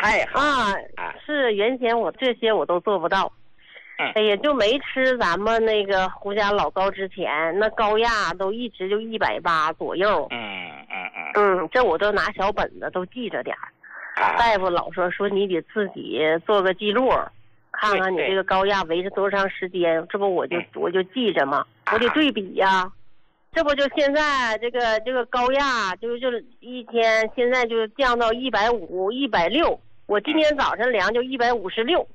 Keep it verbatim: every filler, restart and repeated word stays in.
太好啊！ 啊是原先我这些我都做不到， 嗯哎呀，就没吃咱们那个胡家老高之前，那高压都一直就一百八左右。 嗯嗯嗯嗯，这我都拿小本子都记着点儿。 啊， 大夫老说说你得自己做个记录，看看你对对这个高压维持多长时间，这不我就嗯我就记着嘛， 啊我得对比呀。这不就现在这个这个高压就就是一天现在就降到一百五、一百六，我今天早晨量就一百五十六。